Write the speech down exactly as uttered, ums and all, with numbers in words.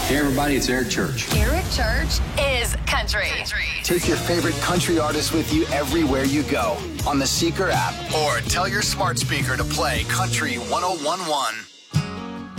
Hey everybody, it's Eric Church. Eric Church is country. Take your favorite country artists with you everywhere you go on the Seeker app or tell your smart speaker to play Country one oh one one.